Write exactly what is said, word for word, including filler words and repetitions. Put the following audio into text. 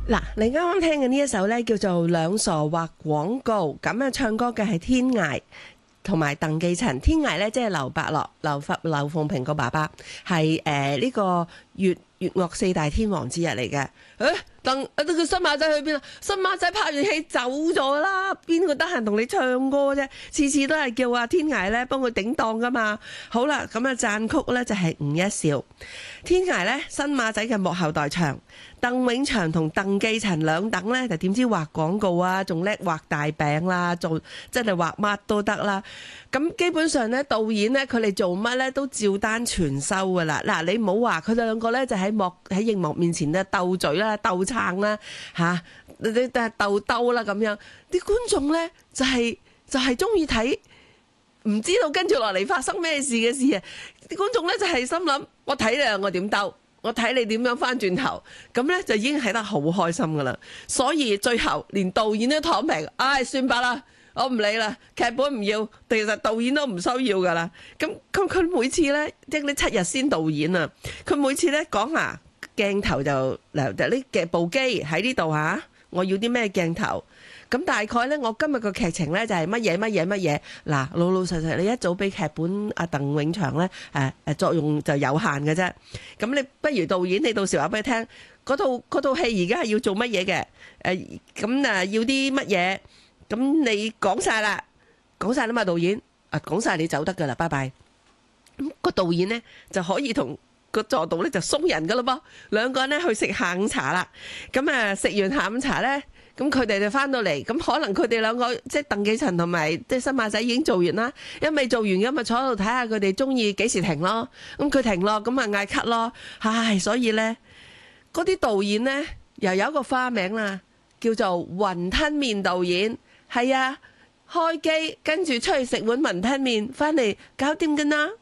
嗱，你啱啱聽嘅呢一首呢，叫做《兩傻畫廣告》，咁啊唱歌嘅係天涯同埋鄧寄塵。天涯呢，即係劉伯樂、劉鳳劉鳳萍個爸爸，係誒呢個粵粵樂四大天王之一嚟嘅。誒，鄧啊，個新馬仔去邊啊？新馬仔拍完戲走咗啦，邊個得閒同你唱歌啫？次次都係叫阿天涯咧幫佢頂檔噶嘛。好啦，咁啊讚曲咧就係吳一兆。天涯咧新馬仔嘅幕後代唱，鄧永祥同鄧寄塵兩等咧就點知畫廣告啊，仲叻畫大餅啦，做真係畫乜都得啦。咁基本上咧導演咧佢哋做乜咧都照單全收噶啦。嗱，你唔好話佢哋兩個咧就喺幕喺熒幕面前咧鬥嘴啦、鬥撐啦嚇，你你但係鬥鬥啦咁樣，啲觀眾咧就係就係中意睇，唔知道跟住落嚟發生咩事嘅事啊！啲觀眾咧就係心諗，我睇你兩個點鬥，我睇你點樣翻轉頭，咁咧就已經睇得好開心噶啦。所以最後連導演都躺平，唉，算吧啦，我唔理啦，劇本唔要，其實導演都唔需要噶啦。咁咁佢每次咧，即係呢七日先導演啊，佢每次咧講啊鏡頭就嗱就呢嘅部機喺呢度嚇，我要啲咩鏡頭？咁大概咧，我今日個劇情咧就係乜嘢乜嘢乜嘢。嗱，老老實實你一早俾劇本阿鄧永祥咧，誒誒作用就有限嘅啫。咁你不如導演，你到時話俾佢聽，嗰套嗰套戲而家係要做乜嘢嘅？誒咁啊要啲乜嘢？咁你講晒啦，講晒啦嘛，導演啊講晒你走得噶啦，拜拜。咁個導演咧就可以同個助導咧就鬆人噶咯噃，兩個人咧去食下午茶啦。咁啊食完下午茶咧。咁佢哋就翻到嚟，咁可能佢哋兩個即係鄧寄塵同埋即係新馬仔已經做完啦，一未做完咁咪坐喺度睇下佢哋中意幾時停咯。咁佢停咯，咁咪嗌咳咯。唉，所以呢，嗰啲導演呢，又有一個花名啦，叫做雲吞麵導演。係啊，開機跟住出去食碗雲吞麵，翻嚟搞掂㗎啦。